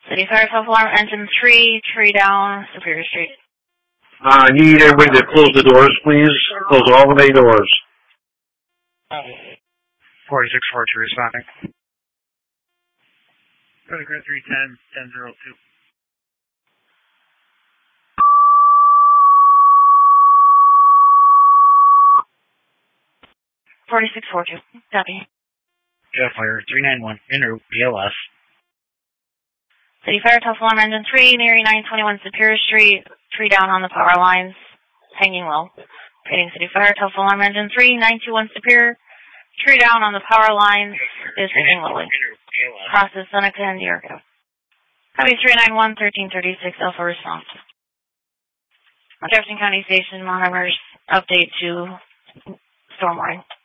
City Fire Self-Alarm, Engine 3, tree down, Superior Street. I need everybody to close the doors, please. Close all the bay doors. 4642 responding. Go to grid 310, 1002. 4642. Copy. Jet Fire 391, en route, BLS. City Fire Self-Alarm, Engine 3, near 921 Superior Street, tree down on the power lines, hanging low. Repeating, City Fire Self-Alarm, Engine 3, 921 Superior, tree down on the power lines, is hanging lowly. Process Seneca and Diego. Copy 391, 1336, Alpha response. Jefferson County Station, monitors update to storm warning.